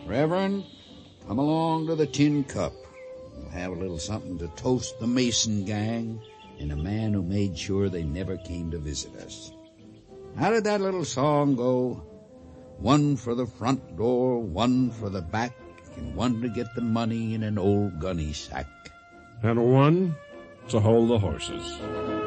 Reverend, come along to the Tin Cup. We'll have a little something to toast the Mason gang and a man who made sure they never came to visit us. How did that little song go? One for the front door, one for the back, and one to get the money in an old gunny sack. And one to hold the horses.